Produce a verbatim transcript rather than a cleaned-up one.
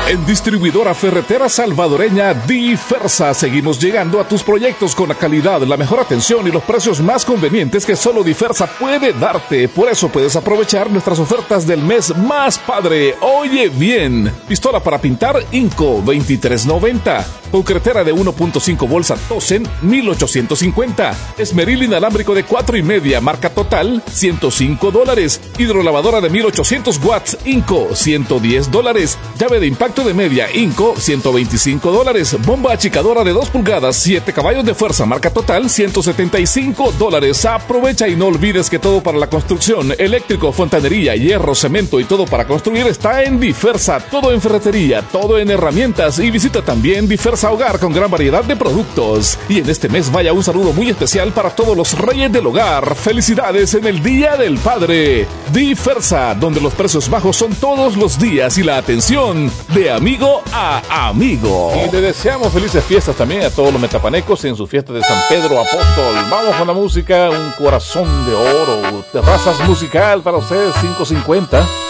En Distribuidora Ferretera Salvadoreña Diversa seguimos llegando a tus proyectos con la calidad, la mejor atención y los precios más convenientes que solo Diversa puede darte. Por eso puedes aprovechar nuestras ofertas del mes más padre. Oye bien, pistola para pintar Inco veintitrés noventa, concretera de uno punto cinco bolsa Tosen mil ochocientos cincuenta, esmeril inalámbrico de cuatro y media marca Total ciento cinco dólares, hidrolavadora de mil ochocientos watts Inco ciento diez dólares, llave de impacto de media Inco ciento veinticinco dólares, bomba achicadora de dos pulgadas siete caballos de fuerza marca Total ciento setenta y cinco dólares. Aprovecha y no olvides que todo para la construcción, eléctrico, fontanería, hierro, cemento y todo para construir está en Diversa. Todo en ferretería, todo en herramientas, y visita también Diversa Hogar con gran variedad de productos. Y en este mes vaya un saludo muy especial para todos los reyes del hogar. Felicidades en el Día del Padre. Diversa, donde los precios bajos son todos los días y la atención de amigo a amigo. Y le deseamos felices fiestas también a todos los metapanecos en su fiesta de San Pedro Apóstol. Vamos con la música, un corazón de oro, terrazas musical para ustedes, cinco cincuenta.